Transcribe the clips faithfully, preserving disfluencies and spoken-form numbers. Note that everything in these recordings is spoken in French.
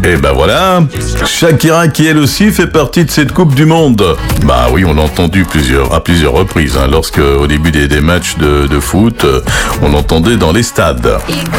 Et ben voilà, Shakira qui elle aussi fait partie de cette Coupe du Monde. Bah oui, on l'a entendu plusieurs, à plusieurs reprises, hein, lorsque au début des, des matchs de, de foot, euh, on l'entendait dans les stades.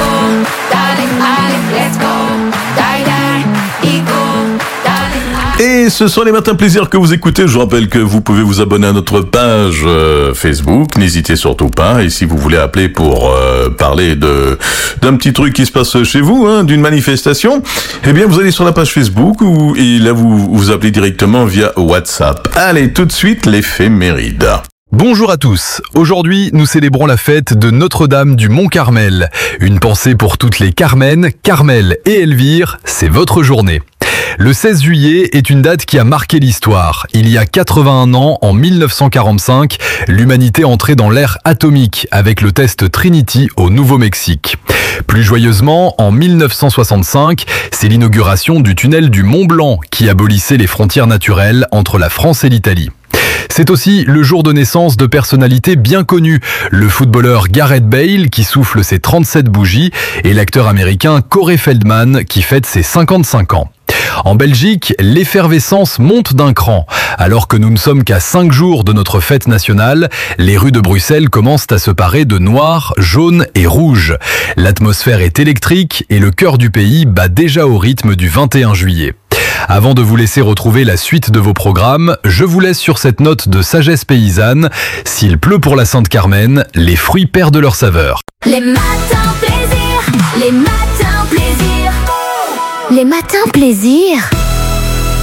Et ce sont les matins plaisirs que vous écoutez. Je vous rappelle que vous pouvez vous abonner à notre page euh, Facebook. N'hésitez surtout pas. Et si vous voulez appeler pour euh, parler de d'un petit truc qui se passe chez vous, hein, d'une manifestation, eh bien vous allez sur la page Facebook ou, et là vous vous appelez directement via WhatsApp. Allez, tout de suite l'éphéméride. Bonjour à tous. Aujourd'hui, nous célébrons la fête de Notre-Dame du Mont-Carmel. Une pensée pour toutes les Carmen, Carmel et Elvire, c'est votre journée. Le seize juillet est une date qui a marqué l'histoire. Il y a quatre-vingt-un ans, en mille neuf cent quarante-cinq, l'humanité entrait dans l'ère atomique avec le test Trinity au Nouveau-Mexique. Plus joyeusement, en mille neuf cent soixante-cinq, c'est l'inauguration du tunnel du Mont Blanc qui abolissait les frontières naturelles entre la France et l'Italie. C'est aussi le jour de naissance de personnalités bien connues, le footballeur Gareth Bale qui souffle ses trente-sept bougies et l'acteur américain Corey Feldman qui fête ses cinquante-cinq ans. En Belgique, l'effervescence monte d'un cran. Alors que nous ne sommes qu'à cinq jours de notre fête nationale, les rues de Bruxelles commencent à se parer de noir, jaune et rouge. L'atmosphère est électrique et le cœur du pays bat déjà au rythme du vingt et un juillet. Avant de vous laisser retrouver la suite de vos programmes, je vous laisse sur cette note de sagesse paysanne. S'il pleut pour la Sainte Carmen, les fruits perdent leur saveur. Les matins plaisir, les matins plaisir, les matins plaisir.